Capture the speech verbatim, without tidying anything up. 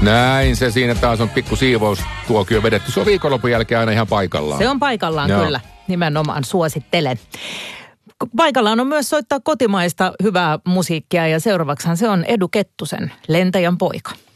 Näin se siinä taas on pikku siivoustuokio vedetty. Se on viikonlopun jälkeen aina ihan paikallaan. Se on paikallaan Joo. kyllä. Nimenomaan suosittelen. Paikallaan on myös soittaa kotimaista hyvää musiikkia ja seuraavaksihan se on Edu Kettusen Lentäjän poika.